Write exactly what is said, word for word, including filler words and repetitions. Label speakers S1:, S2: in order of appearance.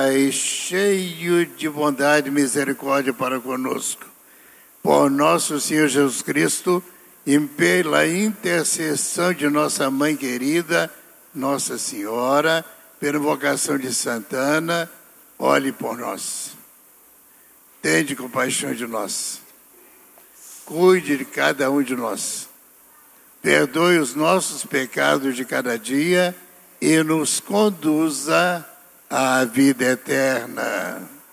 S1: Pai, cheio de bondade e misericórdia para conosco, por nosso Senhor Jesus Cristo e pela intercessão de nossa mãe querida, Nossa Senhora, pela invocação de Santana, olhe por nós. Tende compaixão de nós. Cuide de cada um de nós. Perdoe os nossos pecados de cada dia e nos conduza à vida eterna.